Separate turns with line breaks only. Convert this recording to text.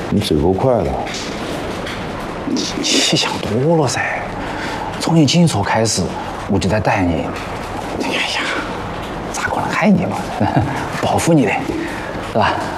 你嘴够快的。
你想多了噻，从你进所开始，我就在带你。哎呀，咋可能害你嘛？保护你的，是吧？